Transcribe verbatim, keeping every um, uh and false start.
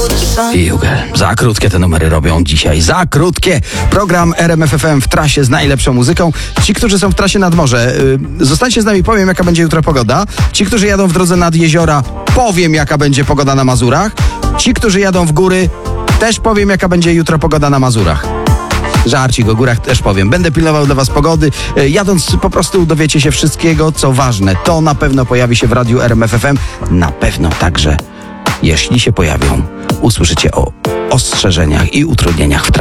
I Jugel. Za krótkie te numery robią dzisiaj. Za krótkie. Program R M F F M w trasie z najlepszą muzyką. Ci, którzy są w trasie nad morze, yy, zostańcie z nami, powiem, jaka będzie jutro pogoda. Ci, którzy jadą w drodze nad jeziora, powiem, jaka będzie pogoda na Mazurach. Ci, którzy jadą w góry, też powiem, jaka będzie jutro pogoda na Mazurach. Żarcik o górach też powiem. Będę pilnował dla was pogody. Jadąc po prostu dowiecie się wszystkiego, co ważne. To na pewno pojawi się w radiu R M F F M. Na pewno także, jeśli się pojawią, usłyszycie o ostrzeżeniach i utrudnieniach w trasie.